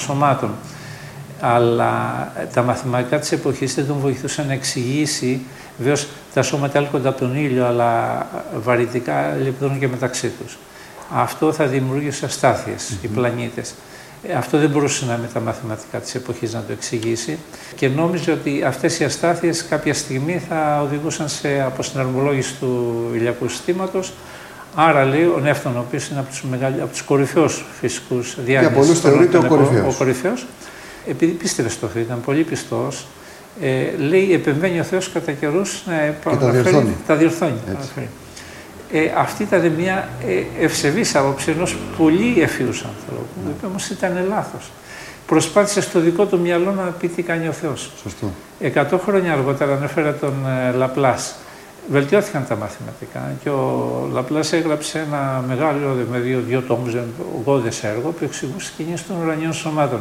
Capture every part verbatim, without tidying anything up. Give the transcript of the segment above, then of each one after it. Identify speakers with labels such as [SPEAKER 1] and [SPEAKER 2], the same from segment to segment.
[SPEAKER 1] σωμάτων. Αλλά τα μαθηματικά της εποχής δεν τον βοηθούσαν να εξηγήσει. Βεβαίως τα σώματα έλκονται από τον ήλιο, αλλά βαρυτικά λεπτώνουν και μεταξύ τους. Αυτό θα δημιουργήσει αστάθειες, mm-hmm. οι πλανήτες. Αυτό δεν μπορούσε να με τα μαθηματικά της εποχής να το εξηγήσει και νόμιζε ότι αυτές οι αστάθειες κάποια στιγμή θα οδηγούσαν σε αποσυναρμολόγηση του ηλιακού συστήματος. Άρα λέει ο Νεύτων, ο οποίος είναι από τους, μεγαλ... από τους κορυφαίους φυσικούς διάγνες. Για πολλούς
[SPEAKER 2] θεωρείται ο κορυφαίος.
[SPEAKER 1] Ο κορυφαίος. Επειδή πίστευε στο Θεό, ήταν πολύ πιστός, ε, λέει επεμβαίνει ο Θεός κατά καιρούς να επαναφέρει, τα διορθώνει. Ε, αυτή ήταν μια ε, ευσεβής άποψη ενός πολύ ευφύους ανθρώπου, ο οποίος όμως ήταν λάθος. Προσπάθησε στο δικό του μυαλό να πει τι κάνει ο Θεός.
[SPEAKER 2] Σωστό.
[SPEAKER 1] Εκατό χρόνια αργότερα ανέφερα τον ε, Λαπλάς. Βελτιώθηκαν τα μαθηματικά και ο Λαπλάς έγραψε ένα μεγάλο, με δύο, δύο τόμους, ογκώδες έργο που εξηγούσε τις κινήσεις των ουρανίων σωμάτων.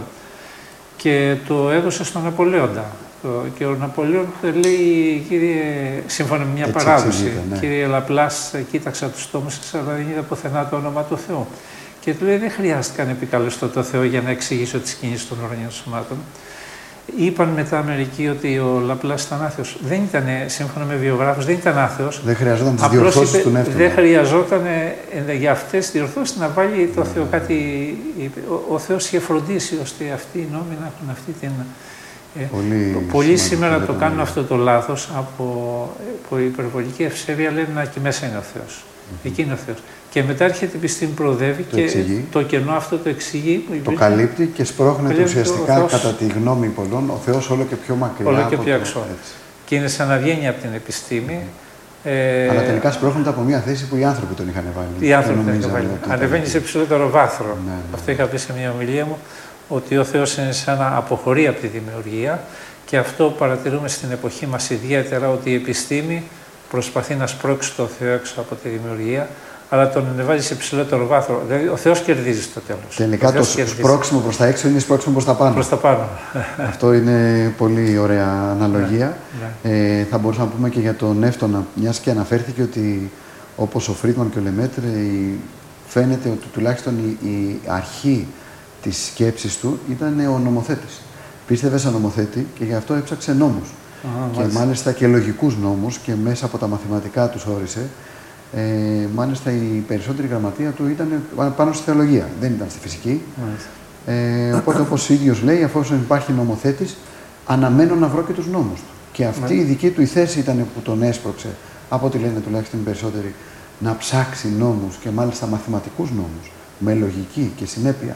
[SPEAKER 1] Και το έδωσε στον Ναπολέοντα. Και ο Ναπολέον λέει, κύριε, σύμφωνα με μια
[SPEAKER 2] Έτσι
[SPEAKER 1] παράδοση,
[SPEAKER 2] ναι.
[SPEAKER 1] κύριε Λαπλάς, κοίταξα τους τόμους σας, αλλά δεν είδα πουθενά το όνομα του Θεού. Και του λέει, δεν χρειάστηκε να επικαλεστώ το Θεό για να εξηγήσω τις κινήσεις των ουρανίων σωμάτων. Είπαν μετά μερικοί ότι ο Λαπλάς ήταν άθεος. Δεν ήταν, σύμφωνα με βιογράφους, δεν ήταν άθεος.
[SPEAKER 2] Δεν χρειαζόταν τις διορθώσεις του Νεύτωνα.
[SPEAKER 1] Δεν χρειαζόταν για αυτές τις διορθώσεις να βάλει το Θεό κάτι. Ο, ο Θεός είχε φροντίσει ώστε αυτοί οι νόμοι να έχουν αυτή την.
[SPEAKER 2] Πολύ
[SPEAKER 1] Πολλοί σήμερα το κάνουν αυτό το λάθος από, από υπερβολική ευσέβεια, λένε να εκεί μέσα είναι ο Θεός. Mm-hmm. Εκεί είναι ο Θεός. Και μετά έρχεται η επιστήμη, προοδεύει το και εξηγεί. Το κενό αυτό το εξηγεί.
[SPEAKER 2] Το καλύπτει και σπρώχνεται ουσιαστικά Θεός, κατά τη γνώμη πολλών ο Θεός όλο και πιο μακριά.
[SPEAKER 1] Όλο και πιο έξω. Και είναι σαν να βγαίνει από την επιστήμη.
[SPEAKER 2] Mm. Ε, Αλλά τελικά σπρώχνεται από μια θέση που οι άνθρωποι τον είχαν βάλει.
[SPEAKER 1] Οι άνθρωποι τον είχαν βάλει. Ανεβαίνει σε ψηλότερο βάθρο. Ναι, ναι. Αυτό είχα πει σε μια ομιλία μου, ότι ο Θεός είναι σαν να αποχωρεί από τη δημιουργία και αυτό παρατηρούμε στην εποχή μας ιδιαίτερα, ότι η επιστήμη προσπαθεί να σπρώξει τον Θεό έξω από τη δημιουργία, αλλά τον ανεβάζει σε ψηλότερο βάθρο. Δηλαδή ο Θεός κερδίζει στο τέλος.
[SPEAKER 2] Τελικά το σπρώξιμο προς τα έξω είναι σπρώξιμο προς τα πάνω.
[SPEAKER 1] Προς τα πάνω.
[SPEAKER 2] Αυτό είναι πολύ ωραία αναλογία. Ναι, ναι. Ε, θα μπορούσαμε να πούμε και για τον Νεύτωνα, μιας και αναφέρθηκε ότι όπως ο Φρίτμαν και ο Λεμέτρε, φαίνεται ότι τουλάχιστον η, η αρχή της σκέψης του ήταν ο νομοθέτης. Πίστευε σαν νομοθέτη και γι' αυτό έψαξε νόμους. Α, και μάλιστα. μάλιστα και λογικούς νόμους και μέσα από τα μαθηματικά τους όρισε. Ε, μάλιστα η περισσότερη γραμματεία του ήταν πάνω στη θεολογία, δεν ήταν στη φυσική. Ε, οπότε όπως ο ίδιος λέει, αφόσον υπάρχει νομοθέτης, αναμένω να βρω και τους νόμους του. Και αυτή μάλιστα. η δική του η θέση ήταν που τον έσπρωξε, από ό,τι λένε τουλάχιστον οι περισσότεροι, να ψάξει νόμους και μάλιστα μαθηματικούς νόμους, με λογική και συνέπεια.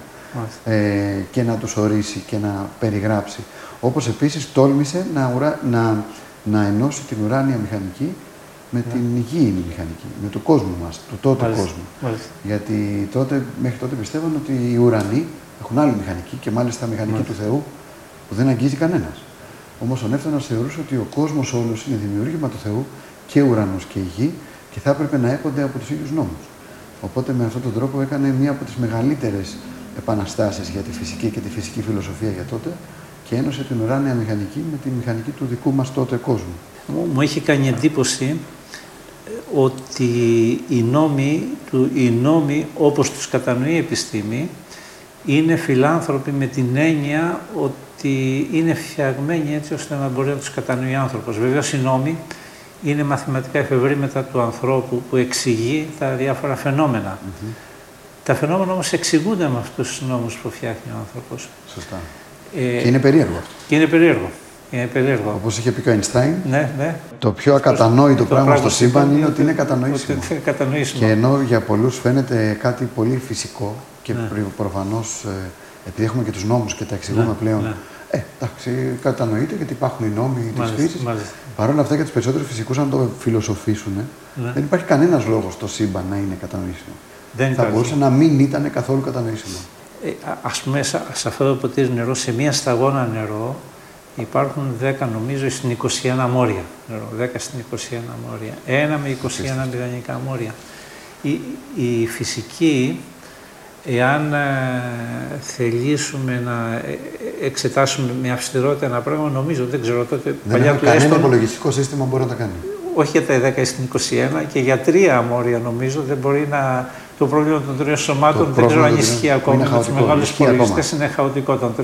[SPEAKER 2] Ε, και να τους ορίσει και να περιγράψει. Όπως επίσης τόλμησε να, ουρα... να... να ενώσει την ουράνια μηχανική με yeah. την γήινη μηχανική, με τον κόσμο μας, του τότε Μάλιστα. κόσμου. Μάλιστα. Γιατί τότε, μέχρι τότε πιστεύαν ότι οι ουρανοί έχουν άλλη μηχανική και μάλιστα μηχανική Μάλιστα. του Θεού που δεν αγγίζει κανένας. Όμως ο Νεύτωνας θεωρούσε ότι ο κόσμος όλος είναι δημιούργημα του Θεού και ουρανός και η γη και θα έπρεπε να έπονται από τους ίδιους νόμους. Οπότε με αυτόν τον τρόπο έκανε μία από τις μεγαλύτερες επαναστάσεις για τη φυσική και τη φυσική φιλοσοφία για τότε και ένωσε την ουράνια μηχανική με τη μηχανική του δικού μας τότε κόσμου.
[SPEAKER 1] Μου έχει κάνει εντύπωση ότι οι νόμοι, οι νόμοι όπως τους κατανοεί η επιστήμη είναι φιλάνθρωποι με την έννοια ότι είναι φτιαγμένοι έτσι ώστε να μπορεί να τους κατανοεί ο άνθρωπος. Βεβαίως οι νόμοι είναι μαθηματικά εφευρήματα του ανθρώπου που εξηγεί τα διάφορα φαινόμενα. Mm-hmm. Τα φαινόμενα όμως εξηγούνται με αυτούς τους νόμους που φτιάχνει ο άνθρωπος.
[SPEAKER 2] Σωστά. Ε, και είναι περίεργο αυτό.
[SPEAKER 1] Και είναι περίεργο. Είναι περίεργο.
[SPEAKER 2] Όπως είχε πει και ο Αϊνστάιν,
[SPEAKER 1] ναι, ναι.
[SPEAKER 2] το πιο ακατανόητο το πράγμα, πράγμα στο σύμπαν είναι ότι είναι κατανοήσιμο.
[SPEAKER 1] Ότι είναι κατανοήσιμο.
[SPEAKER 2] Και ενώ για πολλούς φαίνεται κάτι πολύ φυσικό και ναι. προφανώς, επειδή έχουμε και τους νόμους και τα εξηγούμε ναι, πλέον, ναι. ε, εντάξει, κατανοείται γιατί υπάρχουν οι νόμοι της φύσης. Παρ' όλα αυτά για τους περισσότερους φυσικούς, αν το φιλοσοφήσουν, ναι. δεν υπάρχει κανένας λόγος στο σύμπαν να είναι κατανοήσιμο. Δεν θα υπάρχει. Μπορούσε να μην ήταν καθόλου κατανοήσιμο.
[SPEAKER 1] Ε, ας πούμε, σε αυτό το ποτήρι νερό, σε μία σταγόνα νερό, υπάρχουν δέκα νομίζω στην είκοσι ένα μόρια. Νερό, δέκα στην είκοσι ένα μόρια. Ένα με είκοσι ένα μηδενικά μόρια. Η, η φυσική, εάν ε, θελήσουμε να εξετάσουμε με αυστηρότητα ένα πράγμα, νομίζω, δεν ξέρω τότε.
[SPEAKER 2] Δεν παλιά κανένα έστω, υπολογιστικό σύστημα μπορεί να τα κάνει.
[SPEAKER 1] Όχι για τα δέκα στην είκοσι ένα και για τρία μόρια νομίζω δεν μπορεί να, το πρόβλημα των τριών σωμάτων δεν ξέρω αν ισχύει ακόμα. Με τους μεγάλους υπολογιστές είναι χαοτικό.